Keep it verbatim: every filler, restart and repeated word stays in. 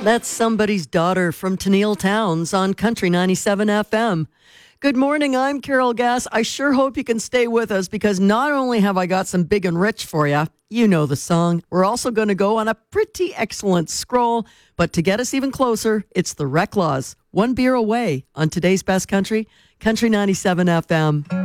That's Somebody's Daughter from Tennille Towns on Country ninety-seven F M. Good morning, I'm Carol Gass. I sure hope you can stay with us because not only have I got some big and rich for you, you know the song, we're also going to go on a pretty excellent scroll. But to get us even closer, it's the Reclaws, One Beer Away on today's Best Country, Country ninety-seven F M.